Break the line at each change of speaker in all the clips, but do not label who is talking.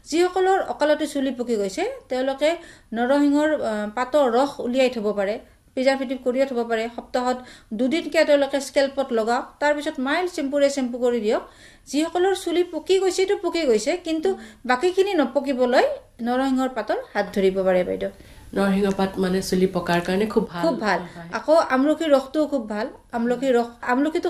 যিসকলৰ অকালতে চুলি পকি গৈছে তেওঁলোকে নৰসিংহৰ পাতৰ ৰস উলিয়াই থব পাৰে, প্ৰিজাৰ্ভেটিভ কৰিও থব পাৰে। সপ্তাহত 2 দিনকে তেওঁলোকে স্কেল্পত লগাওক, তাৰপিছত মাইল্ড শ্বেম্পু কৰি দিয়ক। যিসকলৰ চুলি পকি গৈছেতো পকি গৈছে, কিন্তু বাকীখিনি নপকিবলৈ নৰসিংহৰ পাতৰ হাত ধৰিব পাৰে বাইদেউ।
নৰসিংহ পাত মানে চুলি পকাৰ কাৰণে খুব ভাল।
আকৌ আমলখিৰ ৰসটোও খুব ভাল। আমলখিটো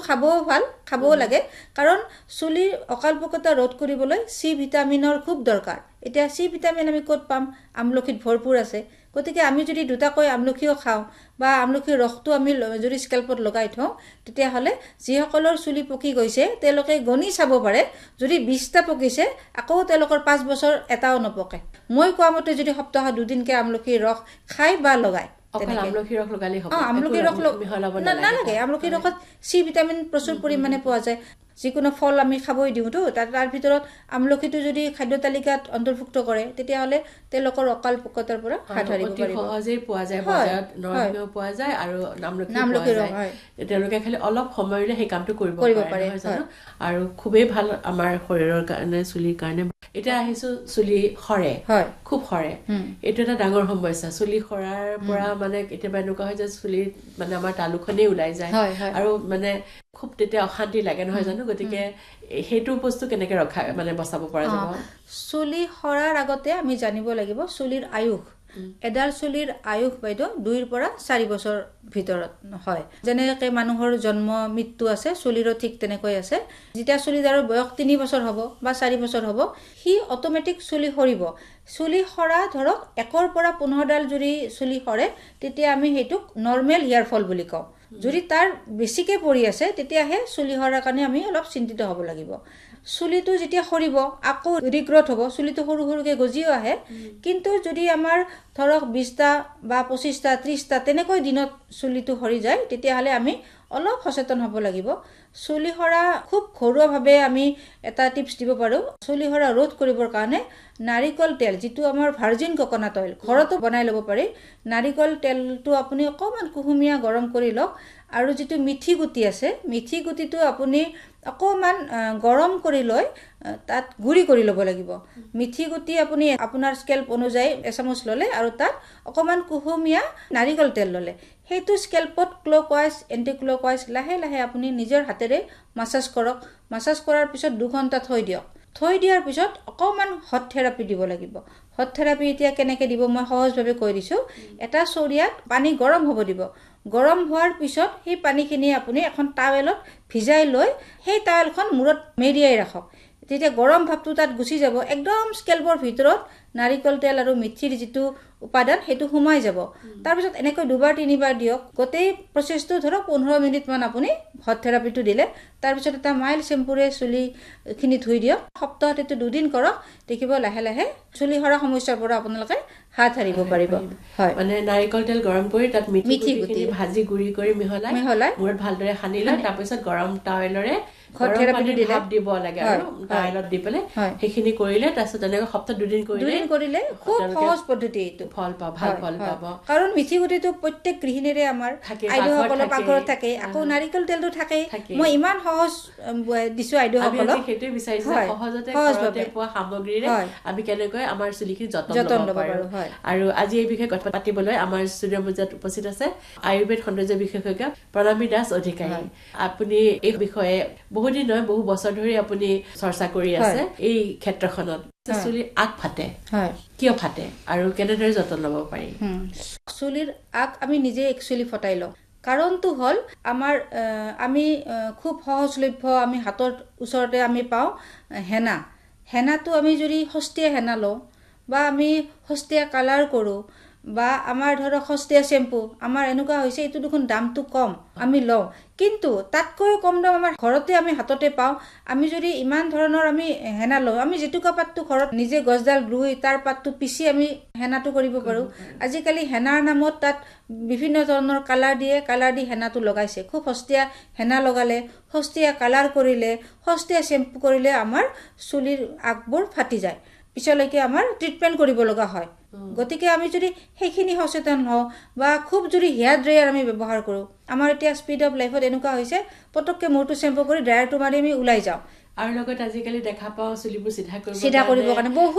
খাবও লাগে, কাৰণ চুলিৰ অকাল পকতা ৰোধ কৰিবলৈ চি ভিটামিনৰ খুব দৰকাৰ। এতিয়া চি ভিটামিন আমি ক'ত পাম? আমলখিত ভৰপূৰ আছে। গতিকে আমি যদি দুটাকৈ আমলখিও খাওঁ বা আমলখিৰ ৰসটো আমি যদি স্কেল্পত লগাই থওঁ, তেতিয়াহ'লে যিসকলৰ চুলি পকি গৈছে তেওঁলোকে গণি চাব পাৰে, যদি 20টা পকিছে আকৌ তেওঁলোকৰ 5 বছৰ এটাও নপকে। মই কোৱা মতে যদি সপ্তাহত 2 দিনকে আমলখিৰ ৰস খাই বা লগাই,
আমলখিৰ ৰস লগালে হ'ব।
আমলখিৰ ৰস নালাগে। আমলখিৰ ৰসত চি ভিটামিন প্ৰচুৰ পৰিমাণে পোৱা যায়। যিকোনো ফল আমি খাবই দিওঁতো, তাৰ ভিতৰত আমলখিটো যদি খাদ্য তালিকাত অন্তৰ্ভুক্ত কৰে, তেতিয়াহ'লে তেওঁলোকৰ অকাল পকতাৰ পৰা হাত সাৰিব পাৰিব।
সহজেই পোৱা যায়, বজাৰত নৰসিংহ পোৱা যায় আৰু আমলখি পোৱা যায়। তেওঁলোকে খালি অলপ সময়ৰে সেই কামটো কৰিব পাৰে আৰু খুবেই ভাল আমাৰ শৰীৰৰ কাৰণে, চুলিৰ কাৰণে। এতিয়া আহিছো চুলি সৰে, খুব সৰে। এইটো এটা ডাঙৰ সমস্যা। চুলি সৰাৰ পৰা মানে কেতিয়াবা এনেকুৱা হয় যে চুলিত মানে আমাৰ তালুখনেই ওলাই যায় আৰু মানে খুব তেতিয়া অশান্তি লাগে, নহয় জানো? গতিকে সেইটো বস্তু কেনেকে বচাব পৰা যাব?
চুলি সৰাৰ আগতে আমি জানিব লাগিব চুলিৰ আয়ুস। এডাল চুলিৰ আয়ুস বাইদেউ 2 পৰা 4 বছৰ ভিতৰত হয়। যেনেকে মানুহৰ জন্ম মৃত্যু আছে, চুলিৰো ঠিক তেনেকৈ আছে। যেতিয়া চুলিদাৰৰ বয়স 3 বছৰ হ'ব বা 4 বছৰ হ'ব, সি অট'মেটিক চুলি সৰিব। চুলি সৰা ধৰক 1 পৰা 15 ডাল যদি চুলি সৰে, তেতিয়া আমি সেইটোক নৰ্মেল হেয়াৰ ফল বুলি কওঁ। যদি তাৰ বেছিকে পৰি আছে, তেতিয়াহে চুলি সৰাৰ কাৰণে আমি অলপ চিন্তিত হ'ব লাগিব। চুলিটো যেতিয়া সৰিব আকৌ ৰিগ্ৰথ হ'ব, চুলিটো সৰুকে গজিও আহে। কিন্তু যদি আমাৰ ধৰক 20টা বা 25টা 30টা তেনেকৈ দিনত চুলিটো সৰি যায়, তেতিয়াহ'লে আমি অলপ সচেতন হ'ব লাগিব। চুলি সৰা খুব ঘৰুৱাভাৱে আমি এটা টিপছ দিব পাৰোঁ। চুলি সৰা ৰোধ কৰিবৰ কাৰণে নাৰিকল তেল, যিটো আমাৰ ভাৰ্জিন কোকোনাট অইল, ঘৰতো বনাই ল'ব পাৰি। নাৰিকল তেলটো আপুনি অকণমান কুহুমীয়া গৰম কৰি লওক, আৰু যিটো মিঠি গুটি আছে, মিঠি গুটিটো আপুনি অকণমান গৰম কৰি লৈ তাত গুড়ি কৰি ল'ব লাগিব। মিঠি গুটি আপুনি আপোনাৰ স্কেল্প অনুযায়ী এচামুচ ল'লে আৰু তাত অকণমান কুহুমীয়া নাৰিকল তেল ল'লে, সেইটো স্কেল্পত ক্লকৱাইজ এণ্টি ক্লকৱাইজ লাহে লাহে আপুনি নিজৰ হাতেৰে মাছাজ কৰক। মাছাজ কৰাৰ পিছত 2 ঘণ্টা থৈ দিয়ক। থৈ দিয়াৰ পিছত অকণমান হট থেৰাপি দিব লাগিব। হট থেৰাপি এতিয়া কেনেকৈ দিব মই সহজভাৱে কৈ দিছোঁ। এটা চৰিয়াত পানী গৰম হ'ব দিব। গৰম হোৱাৰ পিছত সেই পানীখিনি আপুনি এখন টাৱেলত ভিজাই লৈ সেই টাৱেলখন মূৰত মেৰিয়াই ৰাখক। তেতিয়া গৰম ভাৱটো তাত গুচি যাব। একদম স্কেল্পৰ ভিতৰত নাৰিকল তেল আৰু মিঠিৰ যিটো উপাদান সেইটো সোমাই যাব। তাৰপিছত এনেকৈ 2-3 বাৰ দিয়ক। গোটেই প্ৰচেছটো ধৰক 15 মিনিটমান আপুনি হট থেৰাপিটো দিলে। তাৰপিছত এটা মাইল্ড শ্বেম্পুৰে চুলিখিনি ধুই দিয়ক। সপ্তাহত এইটো 2 দিন কৰক, দেখিব লাহে লাহে চুলি সৰা সমস্যাৰ পৰা আপোনালোকে হাত সাৰিব পাৰিব। হয়,
মানে নাৰিকল তেল গৰম কৰি তাত মিঠি গুটি ভাজি গুড়ি কৰি মিহলাই মূৰত ভালদৰে সানি লৈ তাৰপিছত গৰম টাৱেলৰে দিব লাগে আৰু টাৱেলত দি পেলাই সেইখিনি কৰিলে, তাৰপিছত তেনেকৈ সপ্তাহত 2 দিন
কৰিলে খুব সহজ পদ্ধতি। এইটো
ভাল পাব।
কাৰণ মিঠি গুটিটো প্ৰত্যেক গৃহিণীৰে আমাৰ আইদেউসকলৰ পাকঘৰত থাকে, আকৌ নাৰিকল তেলটো থাকেই। মই ইমান সহজ দিছো আইদেউসকলক।
সেইটোৱে বিচাৰিছো সহজতে পোৱা সামগ্ৰীৰে আমি কেনেকৈ আমাৰ চুলিখিনি যতন ল'ব পাৰোঁ। আৰু আজি এই বিষয়ে কথা পাতিবলৈ আমাৰ ষ্টুডিঅ' মঞ্চত উপস্থিত আছে আয়ুৰ্বেদ সৌন্দৰ্য বিশেষজ্ঞ প্ৰণামী দাস অধিকাৰী। আপুনি এই বিষয়ে বহুদিন নহয়, বহু বছৰ ধৰি আপুনি চৰ্চা কৰি আছে এই ক্ষেত্ৰখনত। চুলিৰ আগ ফাটে, কিয় ফাটে আৰু কেনেদৰে যতন ল'ব পাৰি?
চুলিৰ আগ আমি নিজে একচুৱেলি ফটাই লওঁ। কাৰণটো হ'ল আমাৰ আমি খুব সহজলভ্য, আমি হাতৰ ওচৰতে আমি পাওঁ হেনাটো আমি যদি সস্তীয়া হেনা লওঁ বা আমি সস্তীয়া কালাৰ কৰোঁ বা আমাৰ ধৰক সস্তীয়া শ্বেম্পু, আমাৰ এনেকুৱা হৈছে এইটো দেখোন দামটো কম আমি লওঁ, কিন্তু তাতকৈ কম দাম আমাৰ ঘৰতে আমি হাততে পাওঁ। আমি যদি ইমান ধৰণৰ আমি হেনা লওঁ, আমি জেতুকা পাতটো ঘৰত নিজে গছডাল ৰুই তাৰ পাতটো পিচি আমি হেনাটো কৰিব পাৰোঁ। আজিকালি হেনাৰ নামত তাত বিভিন্ন ধৰণৰ কালাৰ দি হেনাটো লগাইছে। খুব সস্তীয়া হেনা লগালে, সস্তীয়া কালাৰ কৰিলে, সস্তীয়া শ্বেম্পু কৰিলে আমাৰ চুলিৰ আগবোৰ ফাটি যায়। পিছলৈকে আমাৰ ট্ৰিটমেণ্ট কৰিব লগা হয়। গতিকে আমি যদি সেইখিনি সচেতন হওঁ বা খুব যদি হেয়াৰ ড্ৰায়াৰ আমি ব্যৱহাৰ কৰোঁ, আমাৰ এতিয়া স্পীড অফ লাইফত এনেকুৱা হৈছে পটককৈ মূৰটো শ্বেম্পু কৰি ড্ৰায়াৰটো মাৰি আমি ওলাই যাওঁ।
আৰু লগত আজিকালি দেখা পাওঁ চুলিবোৰ চিধা কৰিবৰ
কাৰণে বহুত